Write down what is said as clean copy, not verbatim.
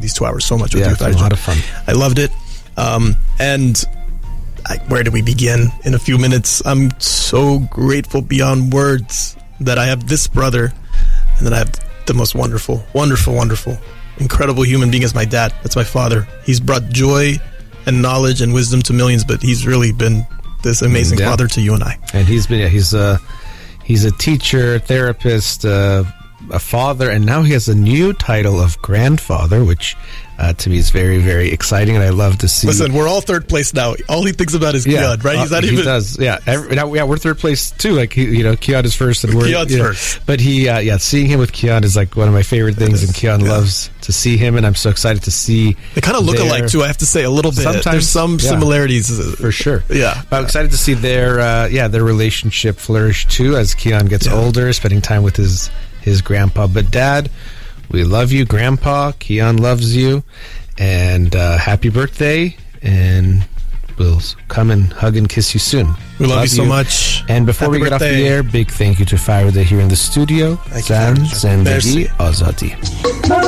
these 2 hours so much with you. It's a lot of fun. I loved it. Where do we begin? In a few minutes, I'm so grateful beyond words that I have this brother, and that I have the most wonderful, incredible human being as my dad. That's my father. He's brought joy and knowledge and wisdom to millions, but he's really been this amazing father to you and I. And he's a teacher, therapist, a father, and now he has a new title of grandfather, which to me is very, very exciting, and I love to see. Listen, we're all third place now. All he thinks about is Kian, right? He's not he even. Does, yeah. We're third place too. Like Kian is first, and Kian's first. But seeing him with Kian is like one of my favorite things, and Kian loves to see him, and I'm so excited to see. They kind of look alike too. I have to say a little bit. Sometimes there's some similarities for sure. Yeah, but I'm excited to see their relationship flourish too as Kian gets older, spending time with his grandpa. But Dad, we love you. Grandpa, Kian loves you. And happy birthday, and we'll come and hug and kiss you soon. We love you so much. And before we get off the air, big thank you to Faraday here in the studio. Zan Zendagi Azadi.